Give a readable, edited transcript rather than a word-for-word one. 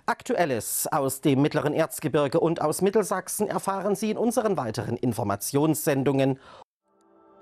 Aktuelles aus dem mittleren Erzgebirge und aus Mittelsachsen erfahren Sie in unseren weiteren Informationssendungen